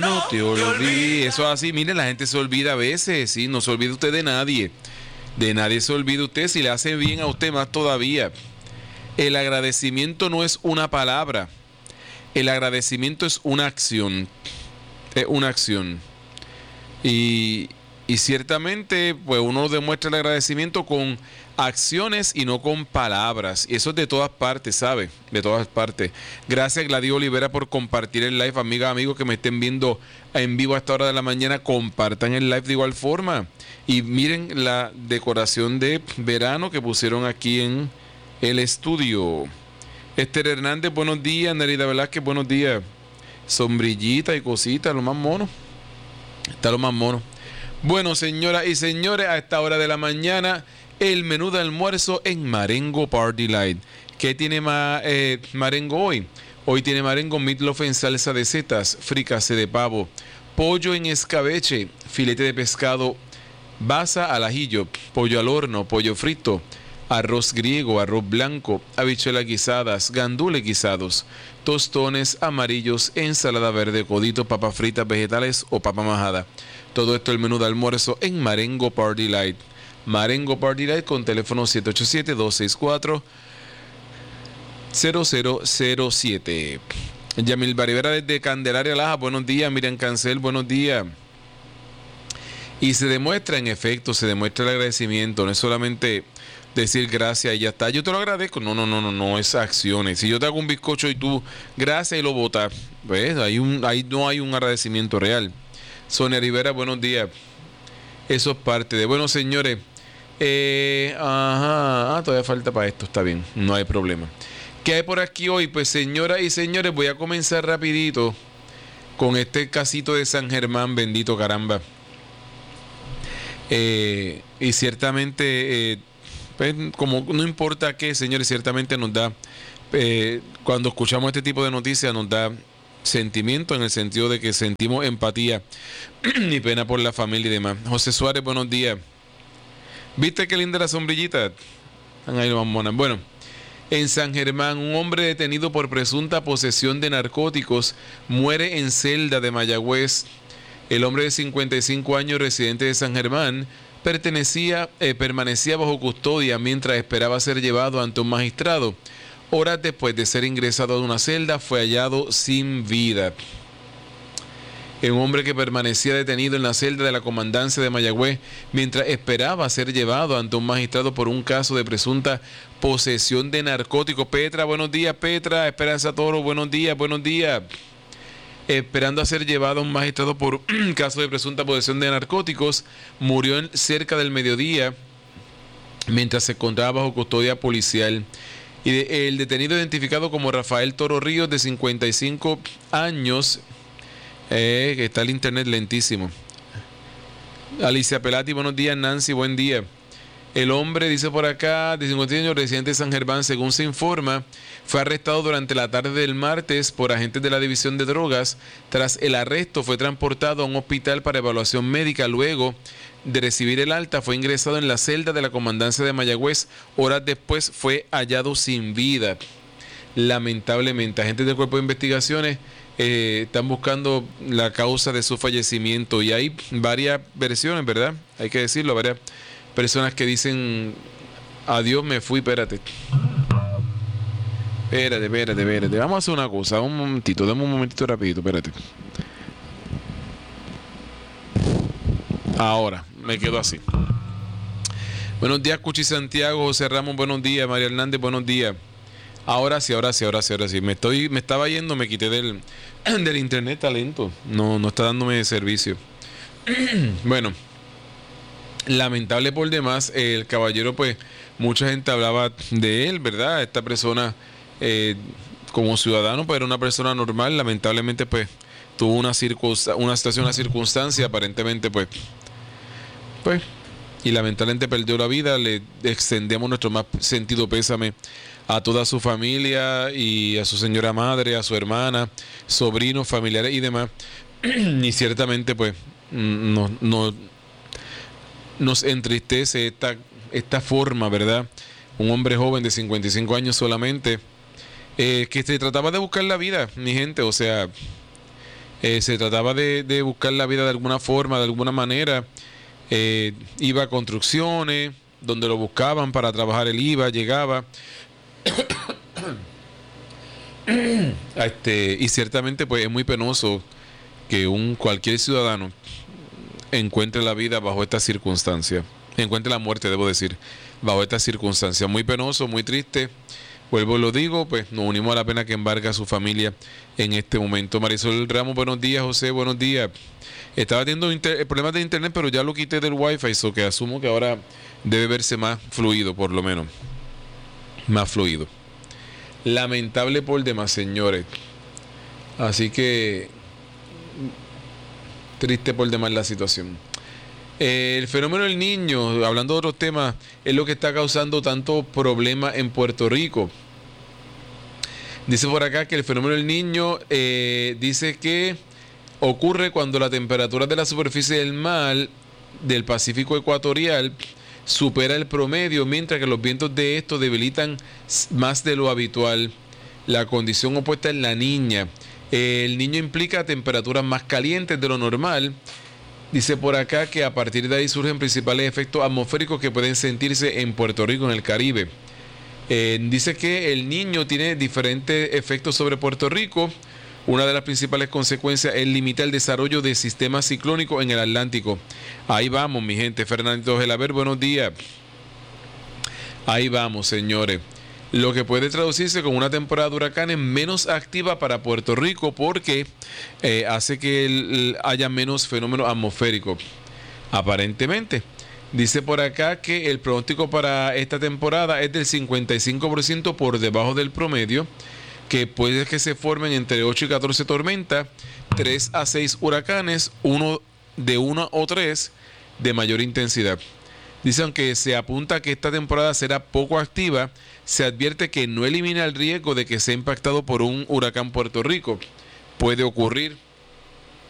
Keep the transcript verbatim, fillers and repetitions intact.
No te olvides, eso es así, miren, la gente se olvida a veces, sí, no se olvide usted de nadie, de nadie se olvide usted, si le hace bien a usted más todavía. El agradecimiento no es una palabra, el agradecimiento es una acción, es una acción. Y, y ciertamente, pues uno demuestra el agradecimiento con acciones y no con palabras. Y eso es de todas partes, ¿sabe? De todas partes. Gracias, Gladys Olivera, por compartir el live. Amigas, amigos que me estén viendo en vivo a esta hora de la mañana, compartan el live de igual forma. Y miren la decoración de verano que pusieron aquí en el estudio. Esther Hernández, buenos días. Nerida Velázquez, buenos días. Sombrillita y cositas, lo más mono. Está lo más mono. Bueno, señoras y señores, a esta hora de la mañana, el menú de almuerzo en Marengo Party Light. ¿Qué tiene ma, eh, Marengo hoy? Hoy tiene Marengo meatloaf en salsa de setas, fricase de pavo, pollo en escabeche, filete de pescado, basa al ajillo, pollo al horno, pollo frito, arroz griego, arroz blanco, habichuelas guisadas, gandules guisados, tostones amarillos, ensalada verde, codito, papas fritas, vegetales o papa majada. Todo esto el menú de almuerzo en Marengo Party Light. Marengo Party Light con teléfono siete ocho siete, dos seis cuatro, cero cero cero siete. Yamil Baribera desde Candelaria Laja, buenos días. Miriam Cancel, buenos días. Y se demuestra, en efecto, se demuestra el agradecimiento, no es solamente decir gracias y ya está, yo te lo agradezco, no, no, no, no, no, es acciones. Si yo te hago un bizcocho y tú gracias y lo botas, pues hay un, ahí no hay un agradecimiento real. Sonia Rivera, buenos días. Eso es parte de, bueno, señores, eh, ajá, ah, todavía falta para esto, está bien, no hay problema. ¿Qué hay por aquí hoy? Pues señoras y señores, voy a comenzar rapidito con este casito de San Germán, bendito caramba. Eh, y ciertamente, eh, pues, como no importa qué, señores, ciertamente nos da, eh, cuando escuchamos este tipo de noticias, nos da sentimiento en el sentido de que sentimos empatía y pena por la familia y demás. José Suárez, buenos días. ¿Viste qué linda la sombrillita? Están ahí los mamonas. Bueno, en San Germán, un hombre detenido por presunta posesión de narcóticos muere en celda de Mayagüez. El hombre de cincuenta y cinco años, residente de San Germán, pertenecía, eh, permanecía bajo custodia mientras esperaba ser llevado ante un magistrado. Horas después de ser ingresado a una celda, fue hallado sin vida. Un hombre que permanecía detenido en la celda de la comandancia de Mayagüez mientras esperaba ser llevado ante un magistrado por un caso de presunta posesión de narcóticos. Petra, buenos días, Petra. Esperanza Toro, buenos días, buenos días. Esperando a ser llevado a un magistrado por un caso de presunta posesión de narcóticos, murió en, cerca del mediodía mientras se encontraba bajo custodia policial. Y de, el detenido identificado como Rafael Toro Ríos, de cincuenta y cinco años, eh, que está el internet lentísimo. Alicia Pelati, buenos días. Nancy, buen día. El hombre, dice por acá, de cincuenta años, residente de San Germán, según se informa, fue arrestado durante la tarde del martes por agentes de la División de Drogas. Tras el arresto, fue transportado a un hospital para evaluación médica. Luego de recibir el alta, fue ingresado en la celda de la comandancia de Mayagüez. Horas después fue hallado sin vida. Lamentablemente, agentes del Cuerpo de Investigaciones eh, están buscando la causa de su fallecimiento. Y hay varias versiones, ¿verdad? Hay que decirlo, varias personas que dicen, adiós, me fui, espérate. Espérate, espérate, espérate. Vamos a hacer una cosa, un momentito, dame un momentito rapidito, espérate. Ahora, me quedo así. Buenos días, Cuchi Santiago, José Ramos, buenos días, María Hernández, buenos días. Ahora sí, ahora sí, ahora sí, ahora sí. Me estoy, me estaba yendo, me quité del, del internet talento. No, no está dándome servicio. Bueno. Lamentable por demás, el caballero, pues mucha gente hablaba de él, ¿verdad? Esta persona eh, como ciudadano, pues era una persona normal. Lamentablemente, pues tuvo una circunsta- una situación, una circunstancia, aparentemente, pues, pues, y lamentablemente perdió la vida. Le extendemos nuestro más sentido pésame a toda su familia y a su señora madre, a su hermana, sobrinos, familiares y demás. Y ciertamente, pues, no, no nos entristece esta, esta forma, ¿verdad? Un hombre joven de cincuenta y cinco años solamente, eh, que se trataba de buscar la vida, mi gente, o sea, Eh, se trataba de, de buscar la vida de alguna forma, de alguna manera. Eh, iba a construcciones, donde lo buscaban para trabajar, él iba, llegaba. este, y ciertamente pues es muy penoso que un cualquier ciudadano encuentre la vida bajo estas circunstancias, encuentre la muerte, debo decir, bajo estas circunstancias. Muy penoso, muy triste. Vuelvo y lo digo, pues nos unimos a la pena que embarga a su familia en este momento. Marisol Ramos, buenos días. José, buenos días. Estaba teniendo inter- problemas de internet, pero ya lo quité del wifi, eso que asumo que ahora debe verse más fluido, por lo menos. Más fluido. Lamentable por demás, señores. Así que triste por demás la situación. Eh, el fenómeno del niño, hablando de otros temas, es lo que está causando tanto problema en Puerto Rico. Dice por acá que el fenómeno del niño eh, dice que ocurre cuando la temperatura de la superficie del mar del Pacífico ecuatorial supera el promedio, mientras que los vientos de esto debilitan más de lo habitual. La condición opuesta es la niña. El niño implica temperaturas más calientes de lo normal. Dice por acá que a partir de ahí surgen principales efectos atmosféricos que pueden sentirse en Puerto Rico, en el Caribe. Eh, dice que el niño tiene diferentes efectos sobre Puerto Rico. Una de las principales consecuencias es limitar el desarrollo de sistemas ciclónicos en el Atlántico. Ahí vamos, mi gente. Fernando Gelaber, buenos días. Ahí vamos, señores. Lo que puede traducirse con una temporada de huracanes menos activa para Puerto Rico porque eh, hace que el, el haya menos fenómenos atmosféricos, aparentemente. Dice por acá que el pronóstico para esta temporada es del cincuenta y cinco por ciento por debajo del promedio, que puede que se formen entre ocho y catorce tormentas, tres a seis huracanes, uno de uno o tres de mayor intensidad. Dice, aunque se apunta que esta temporada será poco activa, se advierte que no elimina el riesgo de que sea impactado por un huracán Puerto Rico. Puede ocurrir.